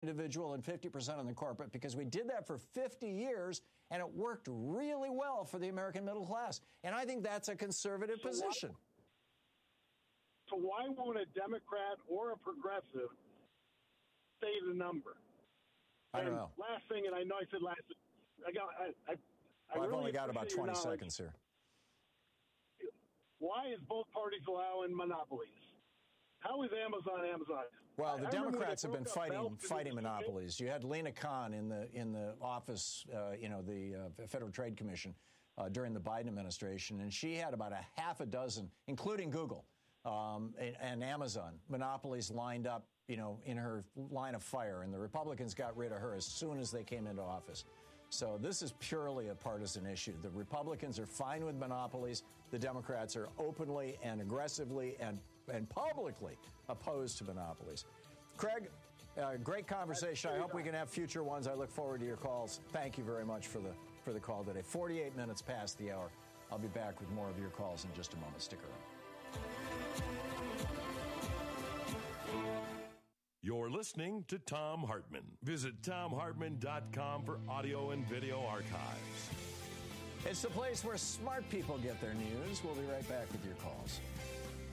individual and 50% on the corporate, because we did that for 50 years, and it worked really well for the American middle class. And I think that's a conservative position. So why won't a Democrat or a progressive say the number? I don't know. Last thing, and I know I said last. I've really only got about 20 seconds here. Why is both parties allowing monopolies? How is Amazon? Well, the Democrats have been fighting monopolies. You had Lena Khan in the office, the Federal Trade Commission during the Biden administration, and she had about a half a dozen, including Google and Amazon, monopolies lined up, in her line of fire, and the Republicans got rid of her as soon as they came into office. So this is purely a partisan issue. The Republicans are fine with monopolies. The Democrats are openly and aggressively and publicly opposed to monopolies. Craig, great conversation. I hope we can have future ones. I look forward to your calls. Thank you very much for the call today. 48 minutes past the hour. I'll be back with more of your calls in just a moment. Stick around. You're listening to Thom Hartmann. Visit ThomHartmann.com for audio and video archives. It's the place where smart people get their news. We'll be right back with your calls.